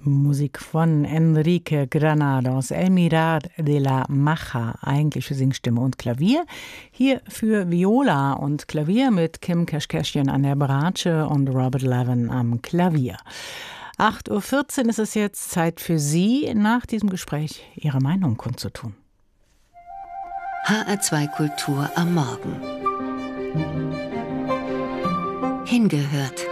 Musik von Enrique Granados, El Mirar de la Maja, eigentliche Singstimme und Klavier. Hier für Viola und Klavier mit Kim Kerschkeschian an der Bratsche und Robert Levin am Klavier. 8:14 Uhr ist es jetzt Zeit für Sie, nach diesem Gespräch Ihre Meinung kundzutun. HR2 Kultur am Morgen. Hingehört.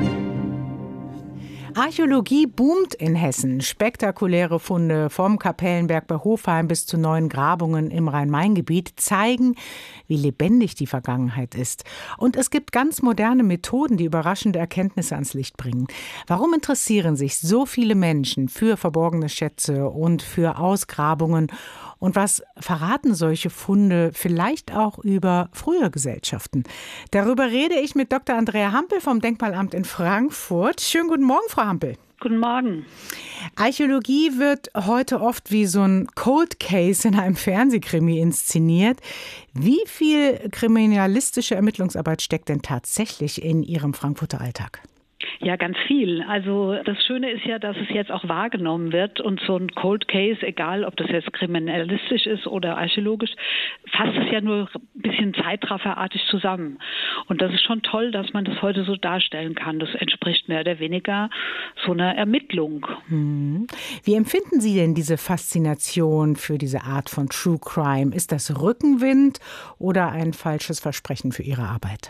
Archäologie boomt in Hessen. Spektakuläre Funde vom Kapellenberg bei Hofheim bis zu neuen Grabungen im Rhein-Main-Gebiet zeigen, wie lebendig die Vergangenheit ist. Und es gibt ganz moderne Methoden, die überraschende Erkenntnisse ans Licht bringen. Warum interessieren sich so viele Menschen für verborgene Schätze und für Ausgrabungen? Und was verraten solche Funde vielleicht auch über frühere Gesellschaften? Darüber rede ich mit Dr. Andrea Hampel vom Denkmalamt in Frankfurt. Schönen guten Morgen, Frau Hampel. Guten Morgen. Archäologie wird heute oft wie so ein Cold Case in einem Fernsehkrimi inszeniert. Wie viel kriminalistische Ermittlungsarbeit steckt denn tatsächlich in Ihrem Frankfurter Alltag? Ja, ganz viel. Also das Schöne ist ja, dass es jetzt auch wahrgenommen wird und so ein Cold Case, egal ob das jetzt kriminalistisch ist oder archäologisch, fasst es ja nur ein bisschen zeitrafferartig zusammen. Und das ist schon toll, dass man das heute so darstellen kann. Das entspricht mehr oder weniger so einer Ermittlung. Wie empfinden Sie denn diese Faszination für diese Art von True Crime? Ist das Rückenwind oder ein falsches Versprechen für Ihre Arbeit?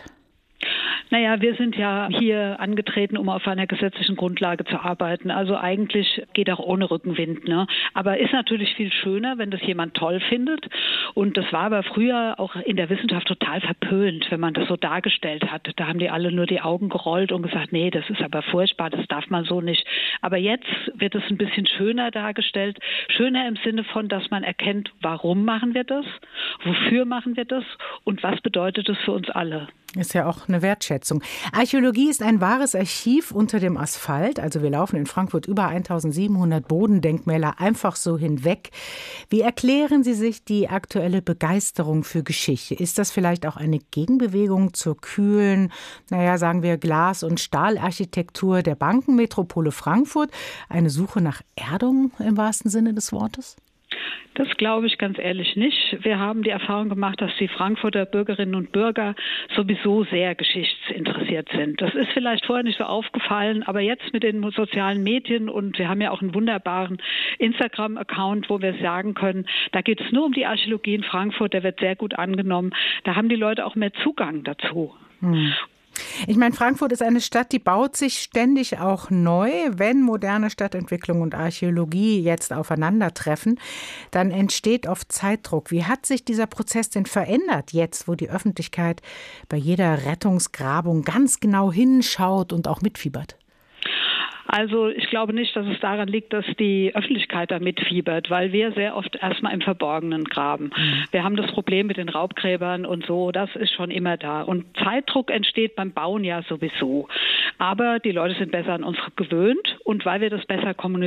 Naja, wir sind ja hier angetreten, um auf einer gesetzlichen Grundlage zu arbeiten. Also eigentlich geht auch ohne Rückenwind, ne? Aber ist natürlich viel schöner, wenn das jemand toll findet. Und das war aber früher auch in der Wissenschaft total verpönt, wenn man das so dargestellt hat. Da haben die alle nur die Augen gerollt und gesagt, nee, das ist aber furchtbar, das darf man so nicht. Aber jetzt wird es ein bisschen schöner dargestellt. Schöner im Sinne von, dass man erkennt, warum machen wir das, wofür machen wir das und was bedeutet es für uns alle. Ist ja auch eine Wertschätzung. Archäologie ist ein wahres Archiv unter dem Asphalt. Also wir laufen in Frankfurt über 1700 Bodendenkmäler einfach so hinweg. Wie erklären Sie sich die aktuelle Begeisterung für Geschichte? Ist das vielleicht auch eine Gegenbewegung zur kühlen, sagen wir Glas- und Stahlarchitektur der Bankenmetropole Frankfurt? Eine Suche nach Erdung im wahrsten Sinne des Wortes? Das glaube ich ganz ehrlich nicht. Wir haben die Erfahrung gemacht, dass die Frankfurter Bürgerinnen und Bürger sowieso sehr geschichtsinteressiert sind. Das ist vielleicht vorher nicht so aufgefallen, aber jetzt mit den sozialen Medien und wir haben ja auch einen wunderbaren Instagram-Account, wo wir sagen können, da geht es nur um die Archäologie in Frankfurt, der wird sehr gut angenommen. Da haben die Leute auch mehr Zugang dazu. Ich meine, Frankfurt ist eine Stadt, die baut sich ständig auch neu. Wenn moderne Stadtentwicklung und Archäologie jetzt aufeinandertreffen, dann entsteht oft Zeitdruck. Wie hat sich dieser Prozess denn verändert jetzt, wo die Öffentlichkeit bei jeder Rettungsgrabung ganz genau hinschaut und auch mitfiebert? Also ich glaube nicht, dass es daran liegt, dass die Öffentlichkeit da mitfiebert, weil wir sehr oft erstmal im Verborgenen graben. Wir haben das Problem mit den Raubgräbern und so, das ist schon immer da. Und Zeitdruck entsteht beim Bauen ja sowieso. Aber die Leute sind besser an uns gewöhnt und weil wir das besser kommunizieren,